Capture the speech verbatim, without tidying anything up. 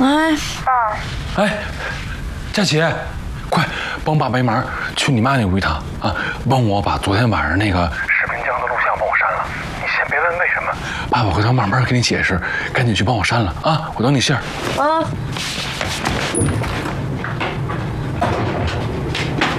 哎， 哎，佳琪，快帮爸帮忙，去你妈那屋一趟啊！帮我把昨天晚上那个视频墙的录像帮我删了。你先别问为什么，爸爸回头慢慢跟你解释。赶紧去帮我删了啊！我等你信儿。 啊。